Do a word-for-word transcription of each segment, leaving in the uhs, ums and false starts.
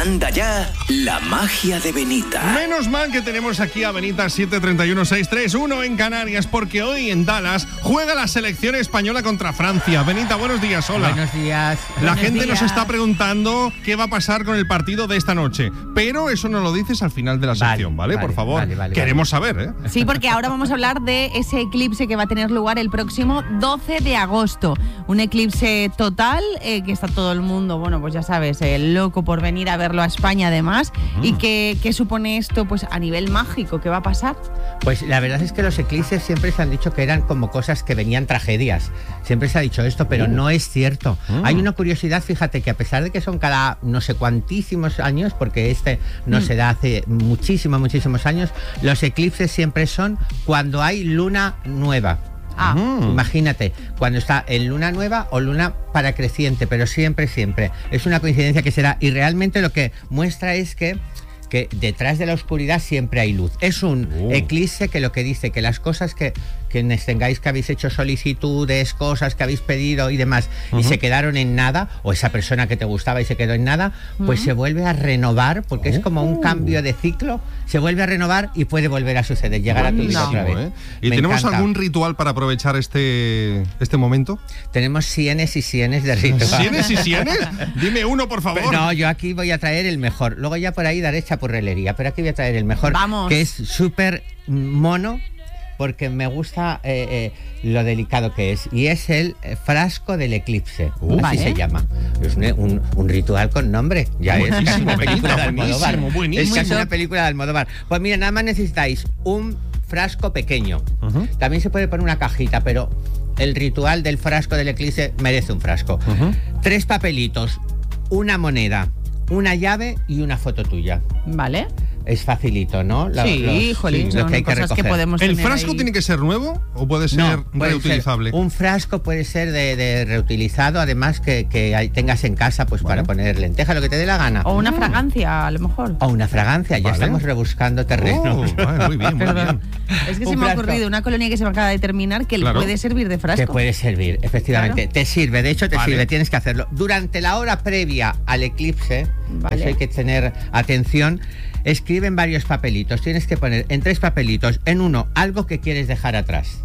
Manda ya la magia de Benita. Menos mal que tenemos aquí a Benita siete treinta y uno seis tres uno en Canarias, porque hoy en Dallas juega la selección española contra Francia. Benita, buenos días, hola. Buenos días. La Buenos gente días. nos está preguntando qué va a pasar con el partido de esta noche, pero eso nos lo dices al final de la sección, ¿vale? vale, Por favor, vale, vale, queremos saber, ¿eh? Sí, porque ahora vamos a hablar de ese eclipse que va a tener lugar el próximo doce de agosto. Un eclipse total, eh, que está todo el mundo, bueno, pues ya sabes, eh, loco por venir a verlo a España además. Mm. ¿Y qué, qué supone esto pues a nivel mágico? ¿Qué va a pasar? Pues la verdad es que los eclipses siempre se han dicho que eran como cosas que venían tragedias. Siempre se ha dicho esto, pero mm. no es cierto. Mm. Hay una curiosidad, fíjate, que a pesar de que son cada no sé cuantísimos años, porque este no mm. se da hace muchísimos, muchísimos años, los eclipses siempre son cuando hay luna nueva. Ah. Mm. Imagínate, cuando está en luna nueva o luna para creciente, pero siempre, siempre. Es una coincidencia que será, y realmente lo que muestra es que que detrás de la oscuridad siempre hay luz. Es un uh. eclipse que lo que dice que las cosas que quienes tengáis que habéis hecho solicitudes, cosas que habéis pedido y demás, uh-huh. y se quedaron en nada, o esa persona que te gustaba y se quedó en nada, pues uh-huh. se vuelve a renovar, porque uh-huh. es como un cambio de ciclo, se vuelve a renovar y puede volver a suceder, llegar bueno, a tu vida no. otra vez. ¿eh? ¿Y Me tenemos encanta. algún ritual para aprovechar este, este momento? Tenemos cienes y cienes de ritual. ¿Cienes y cienes? Dime uno, por favor. Pero no, yo aquí voy a traer el mejor. Luego ya por ahí daré chapurrelería, pero aquí voy a traer el mejor. Vamos. Que es súper mono, porque me gusta eh, eh, lo delicado que es, y es el frasco del eclipse, uh, así vale. se llama. Es un, un, un ritual con nombre, ya es casi una película de Almodóvar. Buenísimo, Es casi buenísimo. una película de Almodóvar. Pues mira, nada más necesitáis un frasco pequeño. Uh-huh. También se puede poner una cajita, pero el ritual del frasco del eclipse merece un frasco. Uh-huh. Tres papelitos, una moneda, una llave y una foto tuya. Vale. Es facilito, ¿no? Los, sí, los, jolín, sí, son que hay que cosas recoger. que podemos ¿El tener frasco ahí. tiene que ser nuevo o puede ser no, puede reutilizable? Ser, un frasco puede ser de, de reutilizado, además que, que hay, tengas en casa pues bueno. para poner lenteja, lo que te dé la gana. O una fragancia, a lo mejor. O una fragancia, ya vale. estamos rebuscando terreno. Oh, vale, muy bien, muy bien. Es que un se me frasco. ha ocurrido una colonia que se me acaba de terminar que claro. le puede servir de frasco. Te puede servir, efectivamente. Claro. Te sirve, de hecho te vale. sirve, tienes que hacerlo. Durante la hora previa al eclipse, vale. eso hay que tener atención. Escribe en varios papelitos, tienes que poner en tres papelitos, en uno, algo que quieres dejar atrás,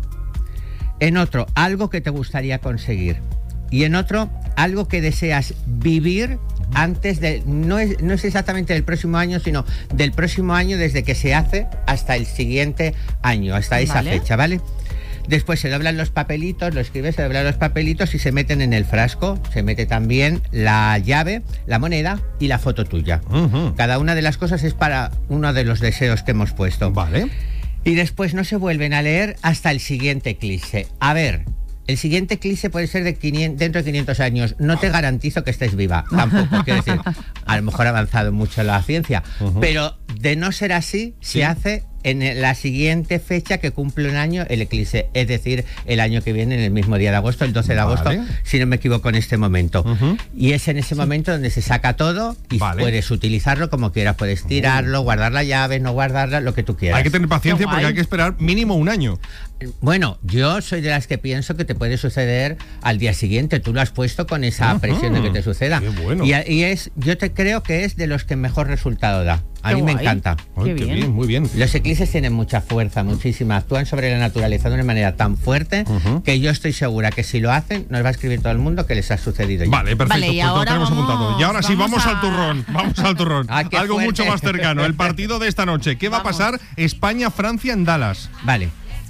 en otro, algo que te gustaría conseguir, y en otro, algo que deseas vivir antes de, no es, no es exactamente del próximo año, sino del próximo año desde que se hace hasta el siguiente año, hasta esa ¿Vale? fecha, ¿vale? Después se doblan los papelitos, lo escribes, se doblan los papelitos y se meten en el frasco. Se mete también la llave, la moneda y la foto tuya. Uh-huh. Cada una de las cosas es para uno de los deseos que hemos puesto. Vale. Y después no se vuelven a leer hasta el siguiente eclipse. A ver, el siguiente eclipse puede ser de quinientos, dentro de quinientos años. No te garantizo que estés viva, tampoco. Quiero decir, a lo mejor ha avanzado mucho la ciencia. Uh-huh. Pero de no ser así, sí. se hace en la siguiente fecha que cumple un año el eclipse, es decir, el año que viene, en el mismo día de agosto, el doce de agosto, vale. si no me equivoco en este momento. Uh-huh. Y es en ese sí. momento donde se saca todo y vale. puedes utilizarlo como quieras, puedes tirarlo, uh. guardar la llave, no guardarla, lo que tú quieras. Hay que tener paciencia porque hay que esperar mínimo un año. Bueno, yo soy de las que pienso que te puede suceder al día siguiente. Tú lo has puesto con esa uh-huh. presión de que te suceda. Qué bueno. Y, y es, yo te creo que es de los que mejor resultado da. A qué mí guay. me encanta. Ay, qué, qué bien. bien, muy bien. Los eclipses tienen mucha fuerza, muchísima. Actúan sobre la naturaleza de una manera tan fuerte uh-huh. que yo estoy segura que si lo hacen, nos va a escribir todo el mundo que les ha sucedido. Vale, perfecto. Vale, y pues ahora lo tenemos vamos, apuntado. Y ahora vamos sí, vamos a... al turrón. Vamos al turrón. Ah, Algo fuerte. mucho más cercano. El partido de esta noche. ¿Qué va vamos. a pasar? España-Francia en Dallas. Vale.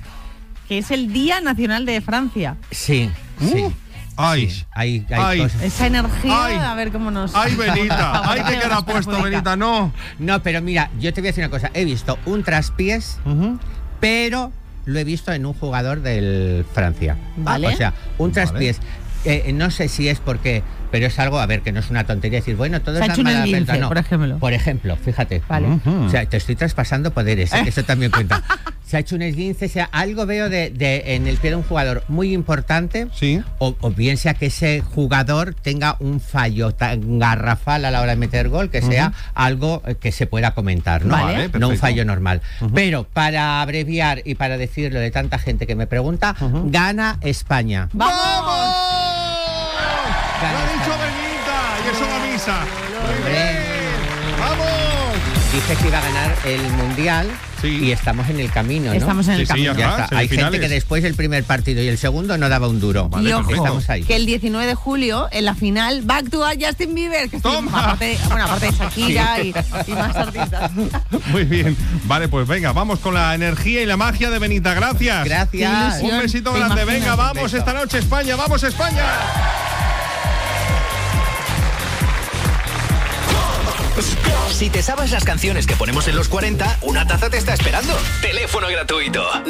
Que es el Día Nacional de Francia. Sí, uh. sí. Ay, sí, hay, hay ay, cosas. Esa energía, ay, a ver cómo nos... Ay, Benita, ay, te queda puesto, Benita, no. No, pero mira, yo te voy a decir una cosa. He visto un traspiés, uh-huh. pero lo he visto en un jugador del Francia. Vale. O sea, un traspiés. Vale. Eh, no sé si es porque, pero es algo, a ver, que no es una tontería decir, bueno, todo se es ha hecho un esguince, no. por ejemplo. Por ejemplo, fíjate. Vale. Uh-huh. O sea, te estoy traspasando poderes, ¿eh? Eso también cuenta. Se ha hecho un esguince, o sea, algo veo de, de en el pie de un jugador muy importante, sí. o, o bien sea que ese jugador tenga un fallo tan garrafal a la hora de meter gol, que sea uh-huh. algo que se pueda comentar, ¿no? Vale, no un fallo normal. Uh-huh. Pero para abreviar y para decirlo de tanta gente que me pregunta, uh-huh. gana España. ¡Vamos! Lo ha dicho Benita y eso va a misa. Muy bien. dije que iba a ganar el Mundial. Sí. Y estamos en el camino, ¿no? Estamos en el sí, camino. Sí, ya está. Hay gente que después del primer partido y el segundo no daba un duro. Vale, y ojo, estamos ahí. Que el diecinueve de julio, en la final, va a actuar Justin Bieber. Que estoy, aparte, bueno, aparte de Shakira y, y más artistas. Muy bien. Vale, pues venga, vamos con la energía y la magia de Benita. Gracias. Gracias. Un besito grande. Venga, vamos esta noche, España. ¡Vamos, España! Si te sabes las canciones que ponemos en los cuarenta, una taza te está esperando. Teléfono gratuito.